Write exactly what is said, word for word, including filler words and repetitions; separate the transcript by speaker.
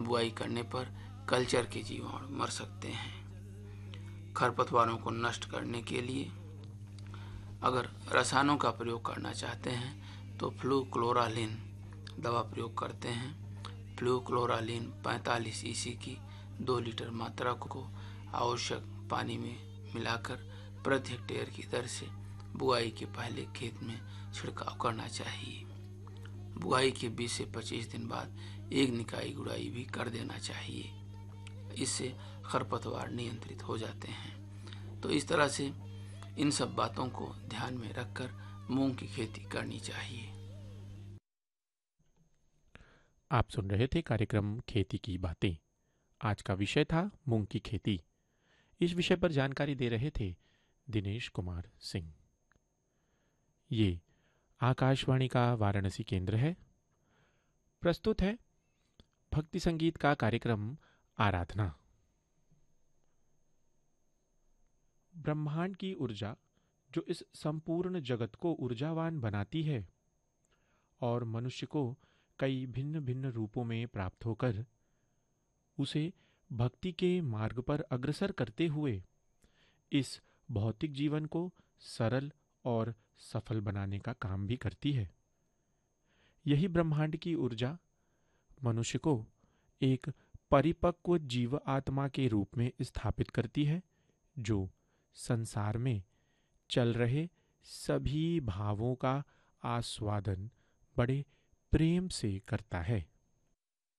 Speaker 1: बुआई करने पर कल्चर के जीवाणु मर सकते हैं। खरपतवारों को नष्ट करने के लिए अगर रसायनों का प्रयोग करना चाहते हैं तो फ्लूक्लोरालीन दवा प्रयोग करते हैं। फ्लूक्लोरालीन पैंतालीस ईसी की दो लीटर मात्रा को आवश्यक पानी में मिलाकर प्रति हेक्टेयर की दर से बुआई के पहले खेत में छिड़काव करना चाहिए। बुआई के बीस से पच्चीस दिन बाद एक निकाई गुड़ाई भी कर देना चाहिए। इससे खरपतवार नियंत्रित हो जाते हैं। तो इस तरह से इन सब बातों को ध्यान में रखकर मूंग की खेती करनी चाहिए।
Speaker 2: आप सुन रहे थे कार्यक्रम खेती की बातें। आज का विषय था मूंग की खेती। इस विषय पर जानकारी दे रहे थे दिनेश कुमार सिंह। ये आकाशवाणी का वाराणसी केंद्र है। प्रस्तुत है भक्ति संगीत का कार्यक्रम आराधना। ब्रह्मांड की ऊर्जा जो इस संपूर्ण जगत को ऊर्जावान बनाती है और मनुष्य को कई भिन्न भिन्न रूपों में प्राप्त होकर उसे भक्ति के मार्ग पर अग्रसर करते हुए इस भौतिक जीवन को सरल और सफल बनाने का काम भी करती है। यही ब्रह्मांड की ऊर्जा मनुष्य को एक परिपक्व जीव आत्मा के रूप में स्थापित करती है, जो संसार में चल रहे सभी भावों का आस्वादन बड़े प्रेम से करता है।